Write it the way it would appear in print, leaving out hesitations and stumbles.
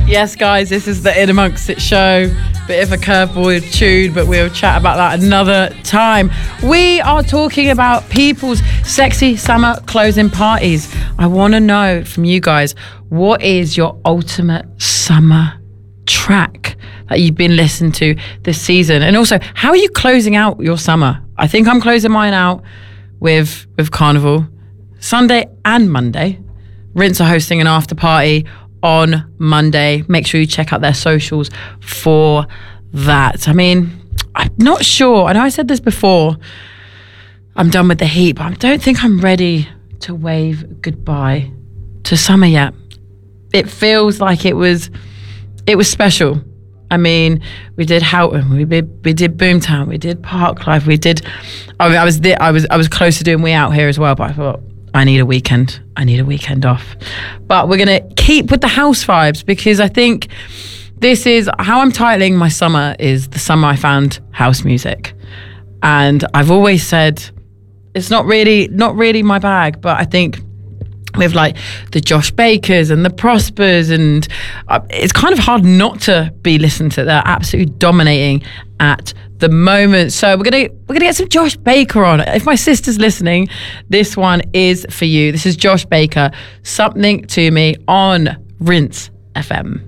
Yes, guys, this is the In Amongst It show. Bit of a curveball tune, but we'll chat about that another time. We are talking about people's sexy summer closing parties. I want to know from you guys, what is your ultimate summer track that you've been listening to this season? And also, how are you closing out your summer? I think I'm closing mine out with Carnival. Sunday and Monday. Rinse are hosting an after party on Monday. Make sure you check out their socials for that. I mean, I'm not sure. I know I said this before. I'm done with the heat, but I don't think I'm ready to wave goodbye to summer yet. It feels like it was special. I mean, we did Houghton, we did Boomtown, we did Parklife, we did. I mean, I was close to doing We Out Here as well, but I thought I need a weekend. I need a weekend off. But we're gonna keep with the house vibes because I think this is how I'm titling my summer. Is the summer I found house music, and I've always said it's not really my bag, but I think with like the Josh Bakers and the Prospers, and it's kind of hard not to be listened to. They're absolutely dominating at the moment. So we're gonna get some Josh Baker on. If my sister's listening, this one is for you. This is Josh Baker, Something to Me on Rinse FM.